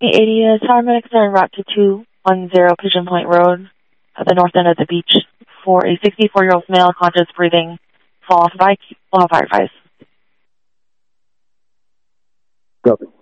880 paramedics are en route to 210 Pigeon Point Road at the north end of the beach for a 64-year-old male conscious breathing fall off a bike while firefights. Copy.